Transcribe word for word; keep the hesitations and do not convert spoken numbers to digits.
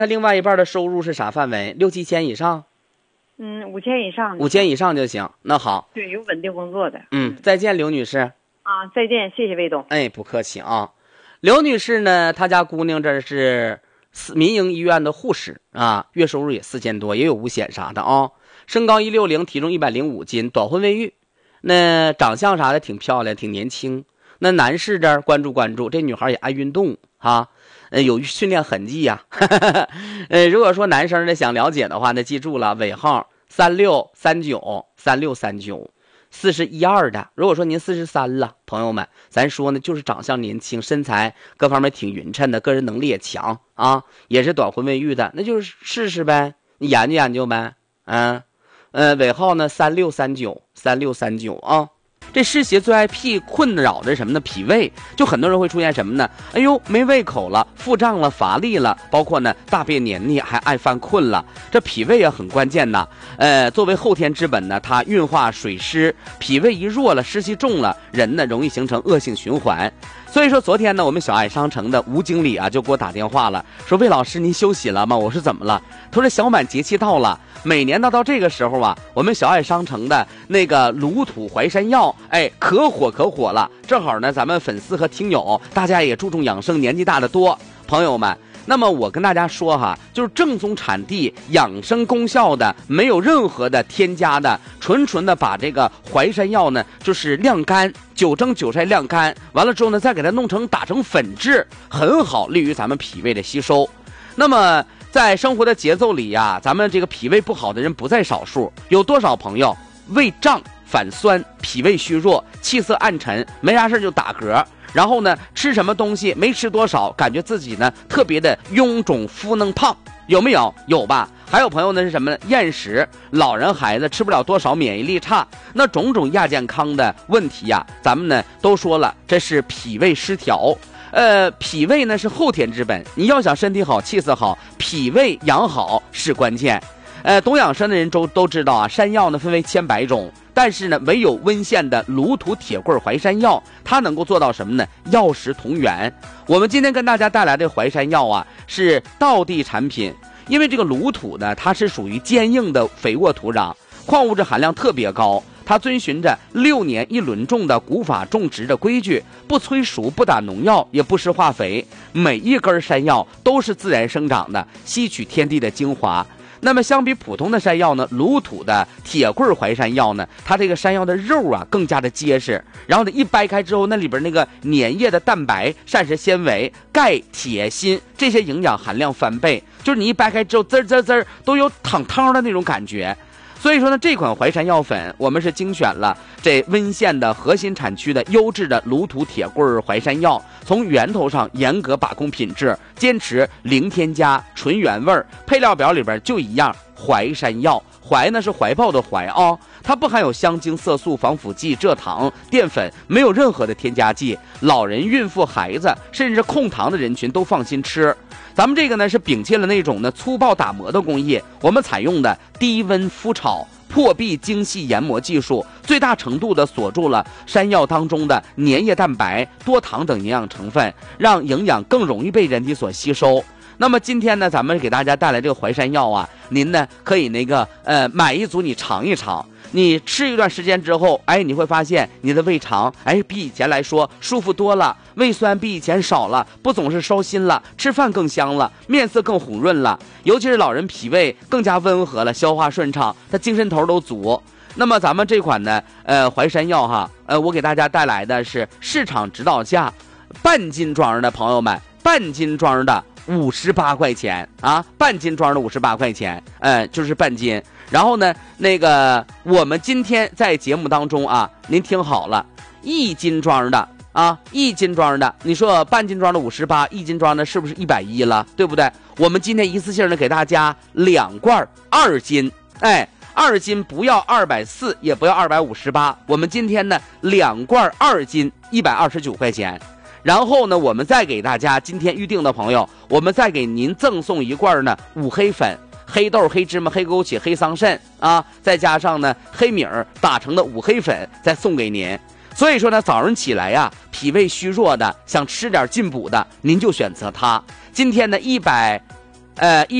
那另外一半的收入是啥范围？六七千以上？ 嗯，五千以上。 五千以上就行。那好。 对，有稳定工作的。 嗯，再见，刘女士。 啊，再见，谢谢魏总。 哎，不客气啊。刘女士呢，她家姑娘这是民营医院的护士啊，月收入也四千多，也有五险啥的啊。身高一六零，体重一百零五斤，短婚未育。那长相啥的挺漂亮，挺年轻。那男士这儿关注关注，这女孩也爱运动啊。呃，有训练痕迹呀、啊。呃，如果说男生呢想了解的话，那记住了，尾号三六三九三六三九，四十一二的。如果说您四十三了，朋友们，咱说呢，就是长相年轻，身材各方面挺匀称的，个人能力也强啊，也是短婚未育的，那就是试试呗，你研究研究呗，嗯，呃，尾号呢三六三九三六三九啊。这湿邪最爱屁困扰的什么呢？脾胃，就很多人会出现什么呢？哎呦，没胃口了，腹胀了，乏力了，包括呢大便黏腻，还爱犯困了。这脾胃也很关键呐。呃，作为后天之本呢，它运化水湿，脾胃一弱了，湿气重了，人呢容易形成恶性循环。所以说昨天呢，我们小爱商城的吴经理啊就给我打电话了，说魏老师您休息了吗？我说怎么了？他说小满节气到了。每年到到这个时候啊，我们小爱商城的那个卤土淮山药，哎，可火可火了。正好呢，咱们粉丝和听友大家也注重养生，年纪大的多，朋友们。那么我跟大家说哈，就是正宗产地、养生功效的，没有任何的添加的，纯纯的把这个淮山药呢，就是晾干，九蒸九晒晾干，完了之后呢，再给它弄成打成粉质，很好，利于咱们脾胃的吸收。那么在生活的节奏里呀、啊，咱们这个脾胃不好的人不在少数。有多少朋友胃胀、反酸、脾胃虚弱、气色暗沉，没啥事就打嗝，然后呢吃什么东西没吃多少，感觉自己呢特别的臃肿、腹嫩、胖，有没有？有吧？还有朋友呢是什么呢？厌食，老人孩子吃不了多少，免疫力差，那种种亚健康的问题呀、啊，咱们呢都说了，这是脾胃失调。呃，脾胃呢是后天之本，你要想身体好、气色好，脾胃养好是关键。呃，懂养生的人都都知道啊，山药呢分为千百种，但是呢，唯有温县的卤土铁棍淮山药，它能够做到什么呢？药食同源。我们今天跟大家带来的淮山药啊，是道地产品，因为这个卤土呢，它是属于坚硬的肥沃土壤，矿物质含量特别高。它遵循着六年一轮种的古法种植的规矩，不催熟，不打农药，也不施化肥，每一根山药都是自然生长的，吸取天地的精华。那么相比普通的山药呢，卤土的铁棍淮山药呢，它这个山药的肉啊更加的结实，然后呢一掰开之后，那里边那个粘液的蛋白、膳食纤维、钙、铁、锌这些营养含量翻倍，就是你一掰开之后滋滋滋都有淌汤的那种感觉。所以说呢，这款淮山药粉我们是精选了这温县的核心产区的优质的卤土铁棍淮山药，从源头上严格把控品质，坚持零添加、纯原味儿。配料表里边就一样，淮山药，淮呢是怀抱的怀啊、哦，它不含有香精、色素、防腐剂、蔗糖、淀粉，没有任何的添加剂。老人、孕妇、孩子，甚至控糖的人群都放心吃。咱们这个呢是摒弃了那种呢粗暴打磨的工艺，我们采用的低温麸炒、破壁精细研磨技术，最大程度的锁住了山药当中的粘液蛋白、多糖等营养成分，让营养更容易被人体所吸收。那么今天呢，咱们给大家带来这个淮山药啊，您呢可以那个呃买一组你尝一尝。你吃一段时间之后，哎，你会发现你的胃肠，哎，比以前来说舒服多了，胃酸比以前少了，不总是烧心了，吃饭更香了，面色更红润了，尤其是老人脾胃更加温和了，消化顺畅，他精神头都足。那么咱们这款呢，呃，淮山药哈，呃，我给大家带来的是市场指导价，半斤装的朋友们，半斤装的五十八块钱啊，半斤装的五十八块钱，呃，就是半斤。然后呢，那个我们今天在节目当中啊，您听好了，一斤装的啊，一斤装的，你说半斤装的五十八，一斤装的是不是一百一了？对不对？我们今天一次性的给大家两罐二斤，哎，二斤不要二百四，也不要二百五十八，我们今天呢两罐二斤一百二十九块钱。然后呢，我们再给大家今天预定的朋友，我们再给您赠送一罐呢五黑粉。黑豆、黑芝麻、黑枸杞、黑桑葚啊，再加上呢黑米儿打成的五黑粉，再送给您。所以说呢，早上起来呀、啊，脾胃虚弱的，想吃点进补的，您就选择它。今天呢，一百， 呃，一。